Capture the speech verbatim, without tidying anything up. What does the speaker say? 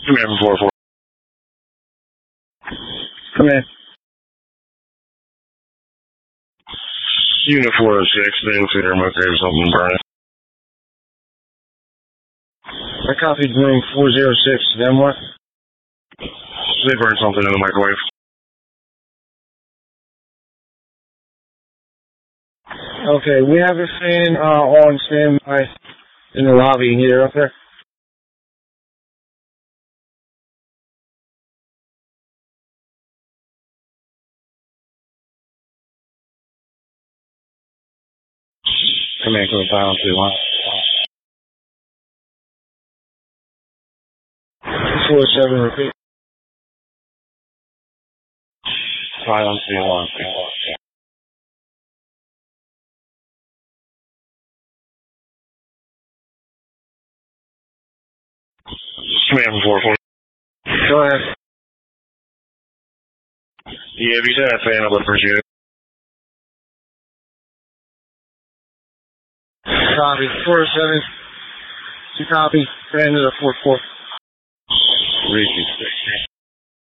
Command four four. Come in. Unit four oh six, then consider my grave something burning. I copied room four oh six, then what? They burned something in the microwave. Okay, we have a fan uh, on standby in the lobby here, up there. Command code silence two one. four seven, repeat. Silence two one. Command four four. Go ahead. Yeah, if you said that fan, I would appreciate it. Copy. four oh seven. You copy. Fan to the four four. Reaching six.